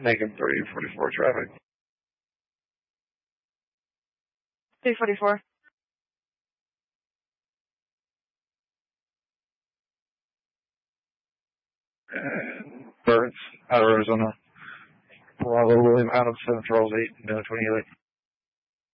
Lincoln 344 traffic. 344. And Burns, out of Arizona. Bravo William out of 7 Charles 8, 28.